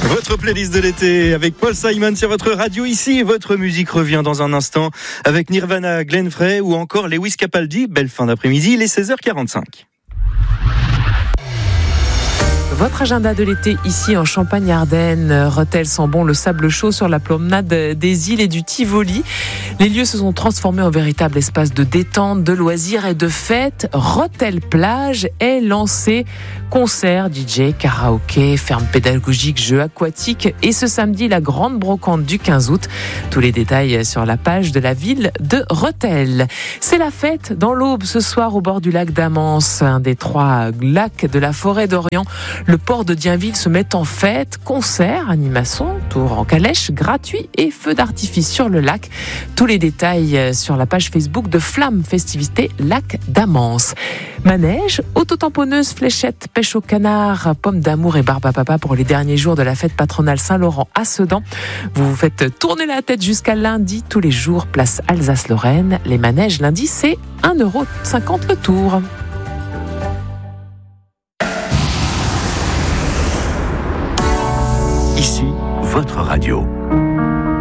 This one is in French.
Votre playlist de l'été avec Paul Simon sur votre radio ici. Votre musique revient dans un instant avec Nirvana, Glenn Frey ou encore Lewis Capaldi. Belle fin d'après-midi, il est 16h45. Votre agenda de l'été ici en Champagne-Ardenne. Rethel sent bon le sable chaud sur la promenade des îles et du Tivoli. Les lieux se sont transformés en véritable espace de détente, de loisirs et de fêtes. Rethel Plage est lancé. Concerts, DJ, karaoké, ferme pédagogique, jeux aquatiques et ce samedi la grande brocante du 15 août. Tous les détails sur la page de la ville de Rethel. C'est la fête dans l'Aube ce soir au bord du lac d'Amance, un des 3 lacs de la forêt d'Orient. Le port de Dienville se met en fête, concerts, animations, tours en calèche, gratuits et feux d'artifice sur le lac. Tous les détails sur la page Facebook de Flamme Festivité Lac d'Amance. Manège, autotamponneuse, fléchette, pêche au canard, pommes d'amour et barbe à papa pour les derniers jours de la fête patronale Saint-Laurent à Sedan. Vous vous faites tourner la tête jusqu'à lundi, tous les jours, place Alsace-Lorraine. Les manèges lundi, c'est 1,50€ le tour. Ici, votre radio.